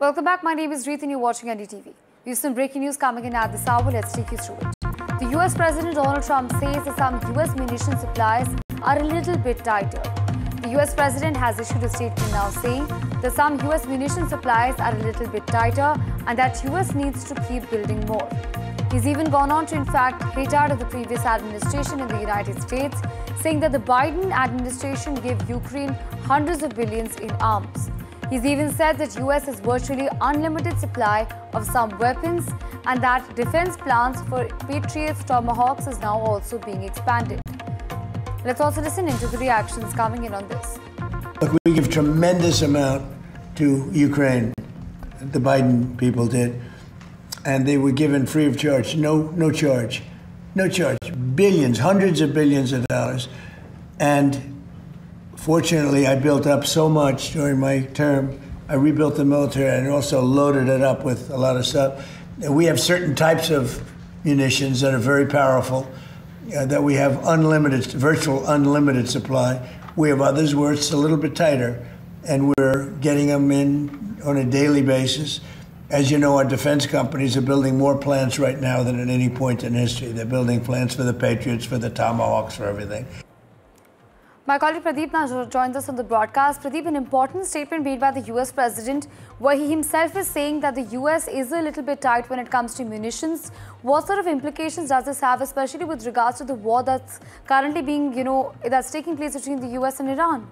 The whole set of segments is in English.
Welcome back. My name is Reet and you're watching NDTV. We have some breaking news coming in at this hour. Let's take you through it. The US President Donald Trump says that some US munition supplies are a little bit tighter. The US President has issued a statement now saying that some US munition supplies are a little bit tighter and that US needs to keep building more. He's even gone on to, in fact, hate out of the previous administration in the United States, saying that the Biden administration gave Ukraine hundreds of billions in arms. He's even said that US has virtually unlimited supply of some weapons and that defense plans for Patriot's Tomahawks is now also being expanded. Let's also listen into the reactions coming in on this. Look, we give tremendous amount to Ukraine, the Biden people did, and they were given free of charge, no charge, billions, hundreds of billions of dollars. And fortunately, I built up so much during my term. I rebuilt the military and also loaded it up with a lot of stuff. And we have certain types of munitions that are very powerful, that we have unlimited, virtual unlimited supply. We have others where it's a little bit tighter, and we're getting them in on a daily basis. As you know, our defense companies are building more plants right now than at any point in history. They're building plants for the Patriots, for the Tomahawks, for everything. My colleague Pradeep now joins us on the broadcast. Pradeep, an important statement made by the US President where he himself is saying that the US is a little bit tight when it comes to munitions. What sort of implications does this have, especially with regards to the war that's currently being, that's taking place between the US and Iran?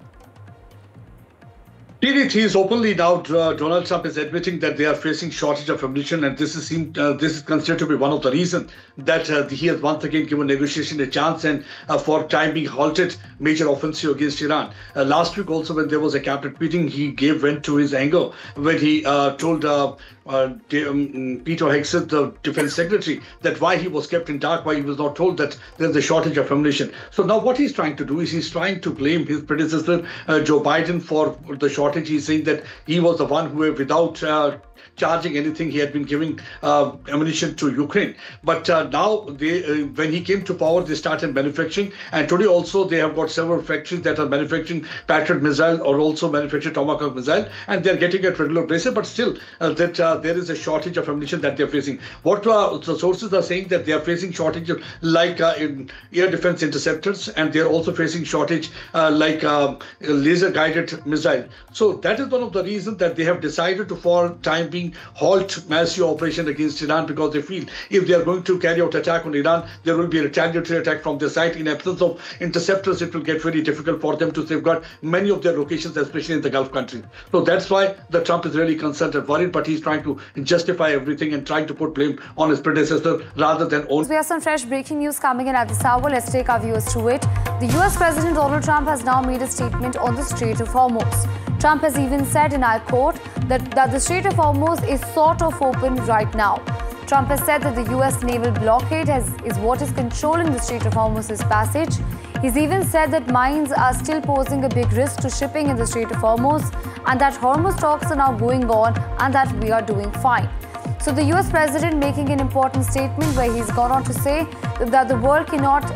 Indeed, he is openly now, Donald Trump is admitting that they are facing shortage of ammunition, and this is considered to be one of the reasons that he has once again given negotiation a chance and for time being halted major offensive against Iran. Last week also, when there was a cabinet meeting, he gave vent to his anger when he told Peter Hegseth, the defense secretary, that why he was kept in dark, why he was not told that there's a shortage of ammunition. So now what he's trying to do is he's trying to blame his predecessor, Joe Biden, for the shortage. He's saying that he was the one who, without charging anything, he had been giving ammunition to Ukraine. But now, when he came to power, they started manufacturing. And today also, they have got several factories that are manufacturing Patriot missile or also manufacturing Tomahawk missile. And they're getting at regular basis. But still, there is a shortage of ammunition that they're facing. What the sources are saying that they are facing shortage of, like in air defense interceptors. And they're also facing shortage like laser-guided missile. So that is one of the reasons that they have decided to, for time being, halt massive operation against Iran, because they feel if they are going to carry out attack on Iran, there will be a retaliatory attack from their side. In absence of interceptors, it will get very difficult for them to safeguard many of their locations, especially in the Gulf countries. So that's why the Trump is really concerned and worried, but he's trying to justify everything and trying to put blame on his predecessor rather than own. We have some fresh breaking news coming in at this hour. Let's take our viewers through it. The US President Donald Trump has now made a statement on the Strait of Hormuz. Trump has even said, and I quote, that the Strait of Hormuz is sort of open right now. Trump has said that the US naval blockade is what is controlling the Strait of Hormuz's passage. He's even said that mines are still posing a big risk to shipping in the Strait of Hormuz and that Hormuz talks are now going on and that we are doing fine. So the US President making an important statement where he's gone on to say that the world cannot